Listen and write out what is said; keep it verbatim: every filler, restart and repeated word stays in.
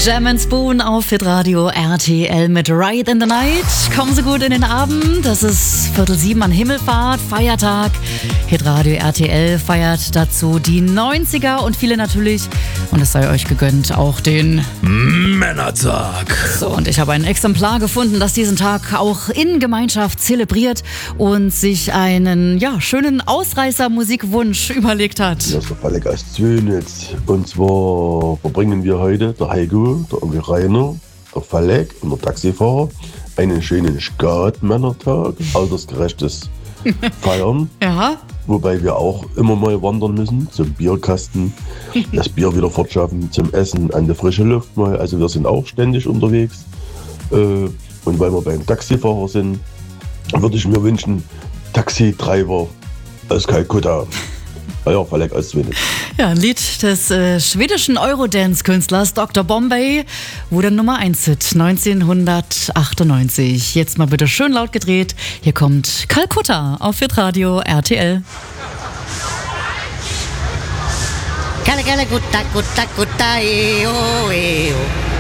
Jam and Spoon auf Hitradio R T L mit Ride in the Night. Kommen Sie gut in den Abend. Das ist Viertel sieben an Himmelfahrt, Feiertag. Hitradio R T L feiert dazu die neunziger und viele natürlich, und es sei euch gegönnt, auch den Männertag. So, und ich habe ein Exemplar gefunden, das diesen Tag auch in Gemeinschaft zelebriert und sich einen ja, schönen Ausreißer-Musikwunsch überlegt hat. Hier ist der Falek aus Zwönitz. Und zwar verbringen wir heute, der Heiko, der Onkel Rainer, der Falek und der Taxifahrer, einen schönen Skat-Männertag, altersgerechtes Feiern. Ja. Wobei wir auch immer mal wandern müssen zum Bierkasten, das Bier wieder fortschaffen, zum Essen, an der frische Luft mal. Also wir sind auch ständig unterwegs. Und weil wir beim Taxifahrer sind, würde ich mir wünschen, Taxitreiber aus Kalkutta. Ja, Falek aus Zwönitz. Ja, ein Lied des äh, schwedischen Eurodance-Künstlers Doktor Bombay wurde Nummer eins Hit neunzehnhundertachtundneunzig. Jetzt mal bitte schön laut gedreht. Hier kommt Kalkutta auf Hitradio R T L. Kalkutta, Kutta, Kutta, eo, eo.